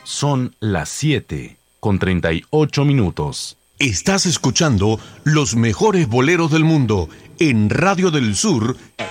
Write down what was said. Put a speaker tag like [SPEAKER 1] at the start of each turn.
[SPEAKER 1] Son las 7:38.
[SPEAKER 2] Estás escuchando los mejores boleros del mundo en Radio del Sur